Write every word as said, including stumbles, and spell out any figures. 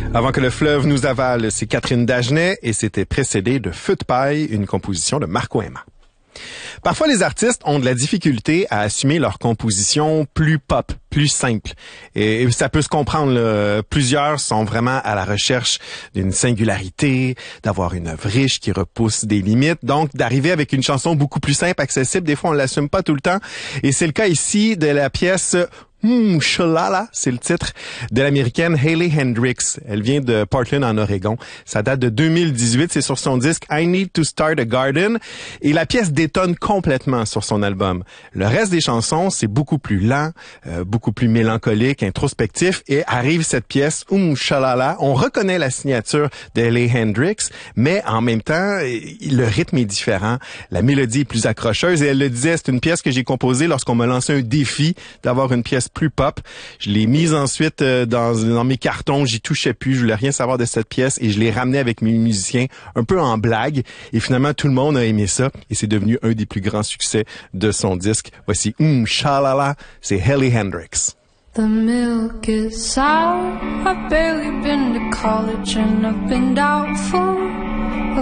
Avant que le fleuve nous avale, c'est Catherine Dagenet et c'était précédé de Feu de paille, une composition de Marco Emma. Parfois, les artistes ont de la difficulté à assumer leur composition plus pop, plus simple. Et ça peut se comprendre, là. Plusieurs sont vraiment à la recherche d'une singularité, d'avoir une œuvre riche qui repousse des limites. Donc, d'arriver avec une chanson beaucoup plus simple, accessible, des fois, on l'assume pas tout le temps. Et c'est le cas ici de la pièce Hum, Shalala, c'est le titre de l'américaine Hailey Hendrix. Elle vient de Portland, en Oregon. Ça date de deux mille dix-huit. C'est sur son disque I Need to Start a Garden. Et la pièce détonne complètement sur son album. Le reste des chansons, c'est beaucoup plus lent, euh, beaucoup plus mélancolique, introspectif. Et arrive cette pièce, Hum, Shalala. On reconnaît la signature de Hailey Hendrix, mais en même temps, le rythme est différent. La mélodie est plus accrocheuse. Et elle le disait, c'est une pièce que j'ai composée lorsqu'on m'a lancé un défi d'avoir une pièce plus pop. Je l'ai mise ensuite euh, dans, dans mes cartons, j'y touchais plus, je voulais rien savoir de cette pièce et je l'ai ramenée avec mes musiciens un peu en blague et finalement tout le monde a aimé ça et c'est devenu un des plus grands succès de son disque. Voici Hum Shalala, c'est Hailey Hendrix. The milk is sour, I've barely been to college and I've been doubtful